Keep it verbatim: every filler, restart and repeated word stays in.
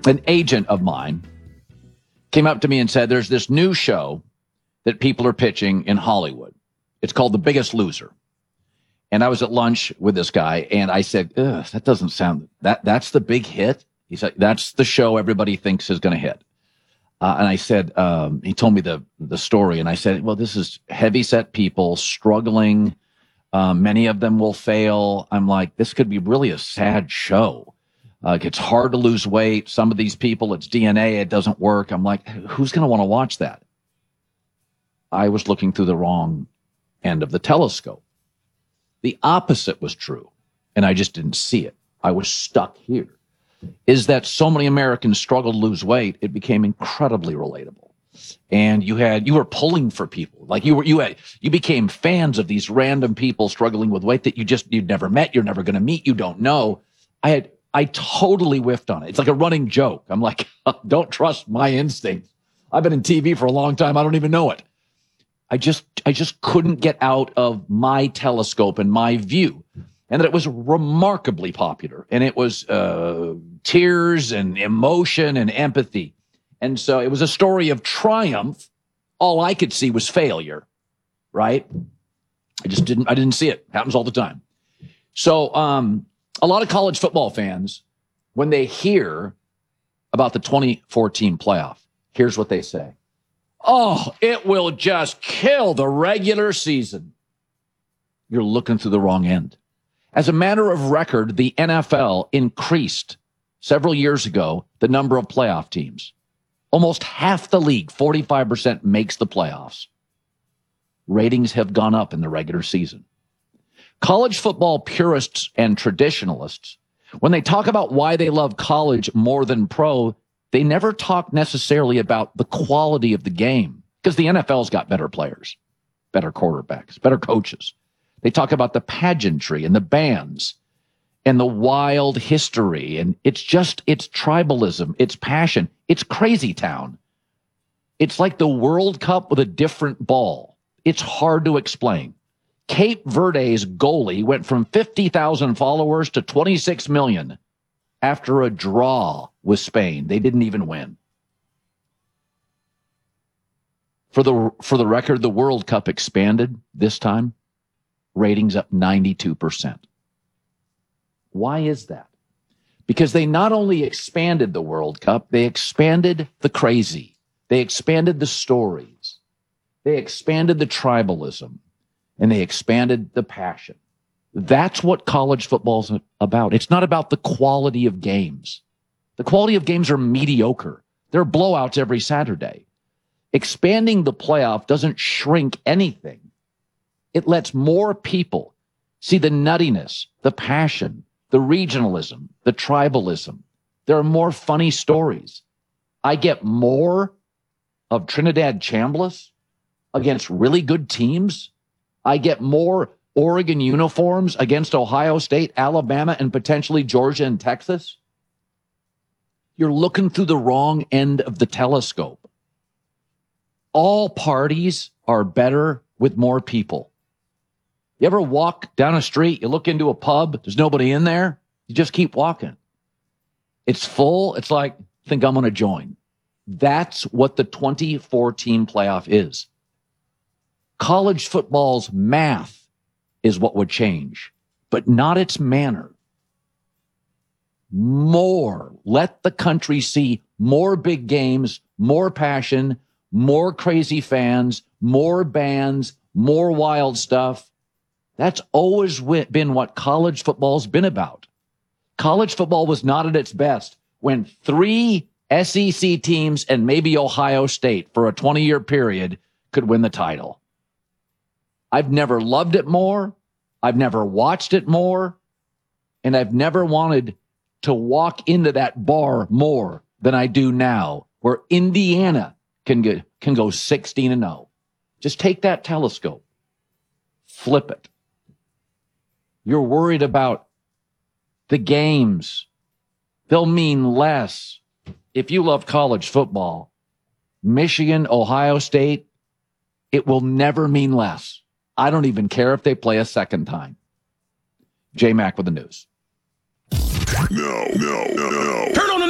an agent of mine came up to me and said, there's this new show that people are pitching in Hollywood. It's called The Biggest Loser. And I was at lunch with this guy, and I said, ugh, that doesn't sound, that that's the big hit? He said, that's the show everybody thinks is going to hit. Uh, and I said, um, he told me the, the story, and I said, well, this is heavy-set people struggling. Um, many of them will fail. I'm like, this could be really a sad show. Uh, it's hard to lose weight. Some of these people, it's D N A, it doesn't work. I'm like, who's going to want to watch that? I was looking through the wrong end of the telescope. The opposite was true, and I just didn't see it. I was stuck here. Is that so many Americans struggled to lose weight, it became incredibly relatable. And you had you were pulling for people. Like you were you had you became fans of these random people struggling with weight that you just you'd never met, you're never going to meet, you don't know. I had I totally whiffed on it. It's like a running joke. I'm like, don't trust my instincts. I've been in T V for a long time. I don't even know it. I just I just couldn't get out of my telescope and my view. And that it was remarkably popular. And it was uh, tears and emotion and empathy. And so it was a story of triumph. All I could see was failure, right? I just didn't I didn't see it. Happens all the time. So um, a lot of college football fans, when they hear about the twenty fourteen playoff, here's what they say. Oh, it will just kill the regular season. You're looking through the wrong end. As a matter of record, the N F L increased several years ago the number of playoff teams. Almost half the league, forty-five percent, makes the playoffs. Ratings have gone up in the regular season. College football purists and traditionalists, when they talk about why they love college more than pro, they never talk necessarily about the quality of the game, because the N F L's got better players, better quarterbacks, better coaches. They talk about the pageantry and the bands and the wild history. And it's just, it's tribalism, it's passion, it's crazy town. It's like the World Cup with a different ball. It's hard to explain. Cape Verde's goalie went from fifty thousand followers to twenty-six million after a draw with Spain. They didn't even win. For the, for the record, the World Cup expanded this time. Ratings up ninety-two percent. Why is that? Because they not only expanded the World Cup, they expanded the crazy. They expanded the stories. They expanded the tribalism. And they expanded the passion. That's what college football's about. It's not about the quality of games. The quality of games are mediocre. There are blowouts every Saturday. Expanding the playoff doesn't shrink anything. It lets more people see the nuttiness, the passion, the regionalism, the tribalism. There are more funny stories. I get more of Trinidad Chambliss against really good teams. I get more Oregon uniforms against Ohio State, Alabama, and potentially Georgia and Texas. You're looking through the wrong end of the telescope. All parties are better with more people. You ever walk down a street, you look into a pub, there's nobody in there, you just keep walking. It's full, it's like, I think I'm going to join. That's what the twenty fourteen playoff is. College football's math is what would change, but not its manner. More. Let the country see more big games, more passion, more crazy fans, more bands, more wild stuff. That's always been what college football's been about. College football was not at its best when three S E C teams and maybe Ohio State for a twenty-year period could win the title. I've never loved it more. I've never watched it more. And I've never wanted to walk into that bar more than I do now, where Indiana can get, can go sixteen and oh. Just take that telescope, flip it. You're worried about the games. They'll mean less. If you love college football, Michigan, Ohio State, it will never mean less. I don't even care if they play a second time. J Mac with the news. No, no, no, no.